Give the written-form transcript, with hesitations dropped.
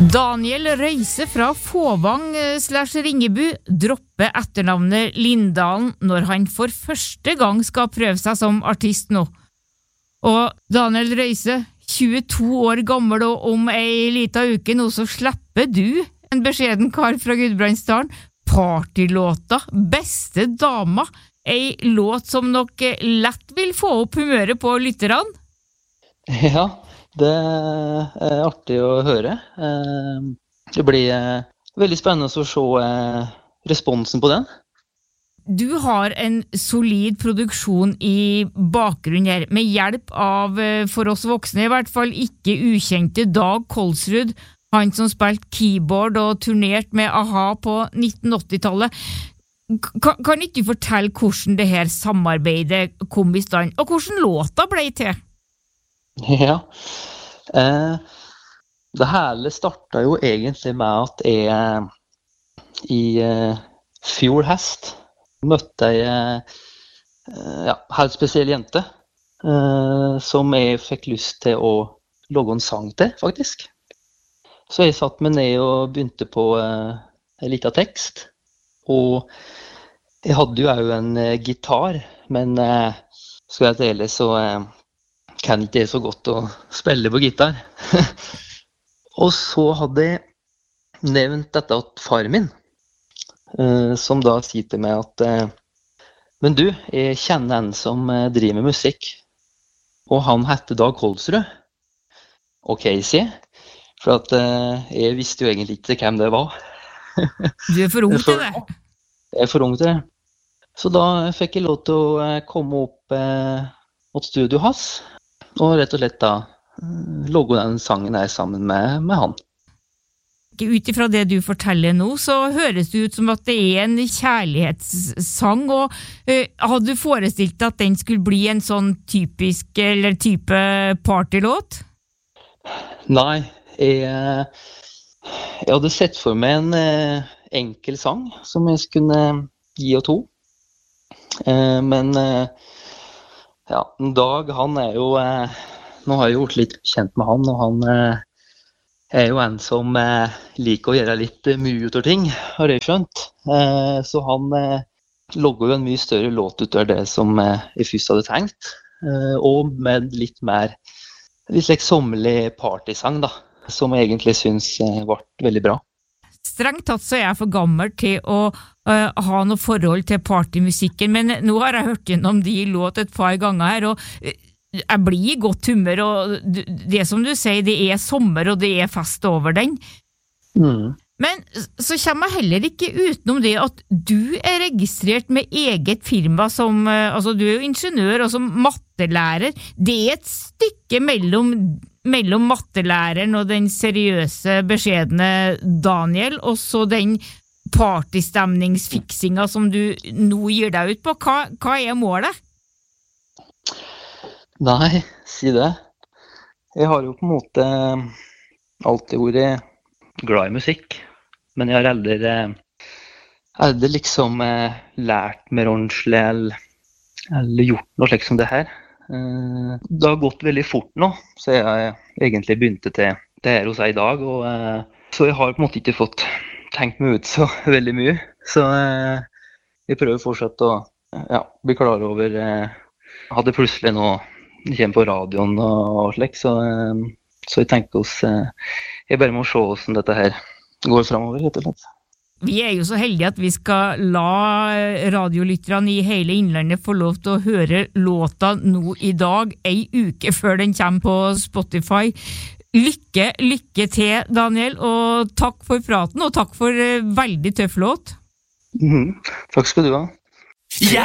Daniel Røise fra Fåvang/Ringebu dropper etternavnet Lindahl når han for første gang skal prøve seg som artist nå. Og Daniel Røise, 22 år gammel og om ei lita uke nå, så slipper du, en beskjeden kar fra Gudbrandsdalen, partylåta Beste dama, ei låt som nok lett vil få opp humøret på lytterne. Ja, det artig å høre. Det blir veldig spennende å se responsen på den. Du har en solid produksjon i bakgrunnen her, med hjelp av, for oss voksne i hvert fall, ikke ukjente Dag Kolsrud, han som spilte keyboard og turnert med a-ha på 1980-tallet. Kan ikke du fortelle hvordan det her samarbeidet kom i stand, og hvordan låta ble til? Ja, det hele startet jo egentlig med at jeg i fjor høst møtte jeg helt spesiell jente som jeg fikk lyst til å lage en sang til, faktisk. Så jeg satt meg ned og begynte på en liten tekst, og jeg hadde jo også en gitar, men skal jeg dele så kan ikke det så godt å spille på gitar. Og så hadde jeg nevnt dette til far min, som da sier til meg at men du, jeg kjenner en som driver med musikk, og han heter Dag Kolsrud. Ok, sier jeg, for at jeg visste jo egentlig ikke hvem det var. Du for ung til det? Jeg for ung til det. Så da fikk jeg lov til å komme opp mot studio hans, og rett og slett da logge den sangen her sammen med han. Ut ifra det du forteller nå, så høres det ut som at det en kjærlighetssang, og hadde du forestilt deg at den skulle bli en sånn typisk, eller type partylåt? Nei, jeg hadde sett for meg en enkel sang som jeg skulle gi og to. Men ja, Dag, han jo, nå har jeg gjort litt kjent med han, og han jo en som liker å gjøre litt mye ut av ting, har jeg skjønt. Så han logger jo en mye større låt ut av det som jeg først hadde tenkt, og med litt mer, litt sommerlig partysang da, som jeg egentlig synes ble veldig bra. Strengt tatt så jeg for gammel til å ha noe forhold til partymusikken, men nå har jeg hørt gjennom de låt et par ganger her, og jeg blir i godt humør, og det som du sier, det sommer, og det fest over den. Men så kommer jeg heller ikke utenom det at du registrert med eget firma som, altså du jo ingeniør og som mattelærer. Det et stykke mellom mattelæreren og den seriøse, beskjedne Daniel, og så den partystemningsfiksinga som du nå gir deg ut på. Hva målet? Nei, si det. Jeg har jo på en måte alltid vært glad i musikk, men jeg har aldri liksom lært mer ordentlig eller gjort noe slik som det her. Det har gått veldig fort nå, så jeg egentlig begynte til det her hos deg i dag, og så jeg har på en måte ikke fått tenkt meg ut så veldig mye, så jeg prøver fortsatt å bli klar over hadde plutselig nå kommer på radioen og slik, så jeg tenker oss jeg bare må se hvordan dette her går fremover, rett og slett. Vi jo så heldige at vi skal la radiolytterne i hele Innlandet få lov til å høre låta nå i dag, ei uke før den kommer på Spotify. Lykke til, Daniel, og takk for praten, og takk for veldig tøff låt. Takk skal du ha.